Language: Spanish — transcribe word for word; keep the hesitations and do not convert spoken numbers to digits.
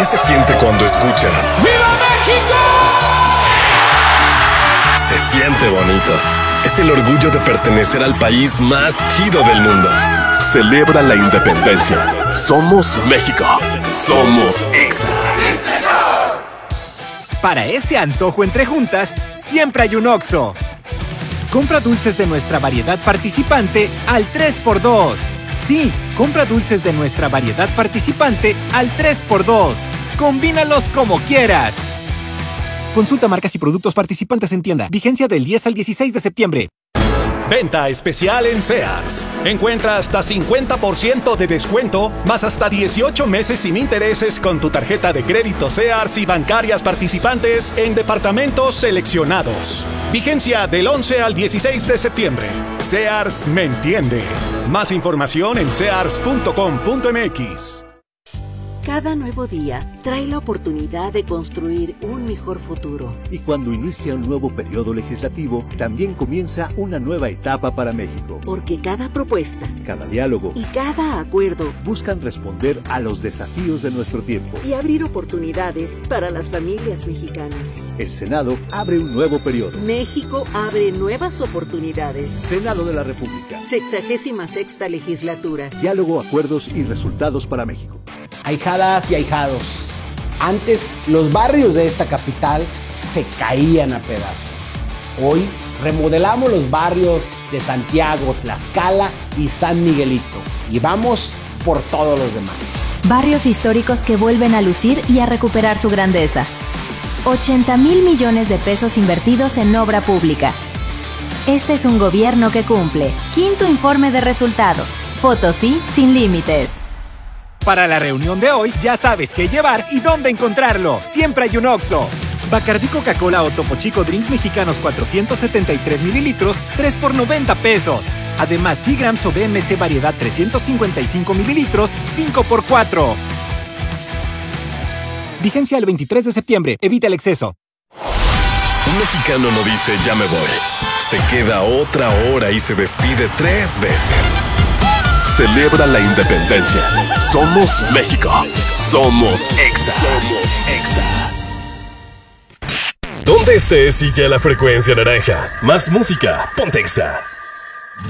¿Qué se siente cuando escuchas ¡Viva México! Se siente bonito. Es el orgullo de pertenecer al país más chido del mundo. Celebra la independencia. Somos México. Somos Exa. ¡Sí, señor! Para ese antojo entre juntas, siempre hay un Oxxo. Compra dulces de nuestra variedad participante al tres por dos. Sí, compra dulces de nuestra variedad participante al tres por dos. Combínalos como quieras. Consulta marcas y productos participantes en tienda. Vigencia del diez al dieciséis de septiembre. Venta especial en Sears. Encuentra hasta cincuenta por ciento de descuento, más hasta dieciocho meses sin intereses con tu tarjeta de crédito Sears y bancarias participantes en departamentos seleccionados. Vigencia del once al dieciséis de septiembre. Sears me entiende. Más información en sears punto com punto m x. Cada nuevo día trae la oportunidad de construir un mejor futuro. Y cuando inicia un nuevo periodo legislativo, también comienza una nueva etapa para México. Porque cada propuesta, cada diálogo y cada acuerdo buscan responder a los desafíos de nuestro tiempo y abrir oportunidades para las familias mexicanas. El Senado abre un nuevo periodo. México abre nuevas oportunidades. Senado de la República. Sexagésima sexta legislatura. Diálogo, acuerdos y resultados para México. Ahijadas y ahijados, antes los barrios de esta capital se caían a pedazos. Hoy remodelamos los barrios de Santiago, Tlaxcala y San Miguelito y vamos por todos los demás. Barrios históricos que vuelven a lucir y a recuperar su grandeza. ochenta mil millones de pesos invertidos en obra pública. Este es un gobierno que cumple. Quinto informe de resultados. Potosí sin límites. Para la reunión de hoy, ya sabes qué llevar y dónde encontrarlo. Siempre hay un Oxxo. Bacardí Coca-Cola o Topo Chico Drinks Mexicanos cuatrocientos setenta y tres mililitros, tres por noventa pesos. Además, Seagrams o B M C Variedad trescientos cincuenta y cinco mililitros, cinco por cuatro. Vigencia el veintitrés de septiembre. Evita el exceso. Un mexicano no dice ya me voy. Se queda otra hora y se despide tres veces. Celebra la independencia. Somos México. Somos Exa. Somos Exa. Donde estés, sigue la frecuencia naranja. Más música. Ponte Exa.